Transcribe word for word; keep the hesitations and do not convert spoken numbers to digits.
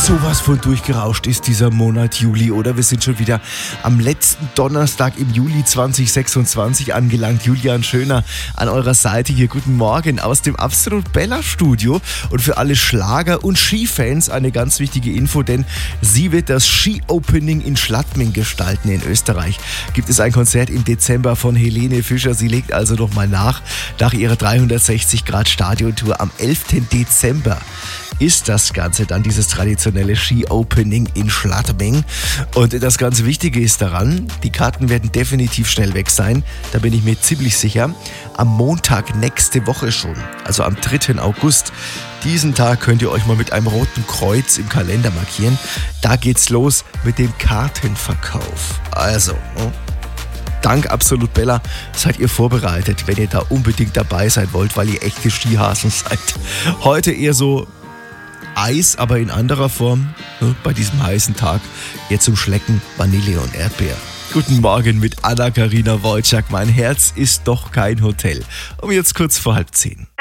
Sowas von durchgerauscht ist dieser Monat Juli, oder? Wir sind schon wieder am letzten Donnerstag im Juli zwanzig sechsundzwanzig angelangt. Julian Schöner an eurer Seite hier. Guten Morgen aus dem Absolut Bella Studio. Und für alle Schlager- und Skifans eine ganz wichtige Info, denn sie wird das Ski-Opening in Schladming gestalten in Österreich. Gibt es ein Konzert im Dezember von Helene Fischer. Sie legt also nochmal nach, nach ihrer dreihundertsechzig Grad Stadiontour am elften Dezember. Ist das Ganze dann dieses traditionelle Ski-Opening in Schladming. Und das ganz Wichtige ist daran, die Karten werden definitiv schnell weg sein, da bin ich mir ziemlich sicher. Am Montag nächste Woche schon, also am dritten August, diesen Tag könnt ihr euch mal mit einem roten Kreuz im Kalender markieren. Da geht's los mit dem Kartenverkauf. Also, dank Absolut Bella seid ihr vorbereitet, wenn ihr da unbedingt dabei sein wollt, weil ihr echte Skihasen seid. Heute eher so Eis, aber in anderer Form, ne, bei diesem heißen Tag, eher zum Schlecken Vanille und Erdbeer. Guten Morgen mit Anna-Karina Wojcik. Mein Herz ist doch kein Hotel. Um jetzt kurz vor halb zehn.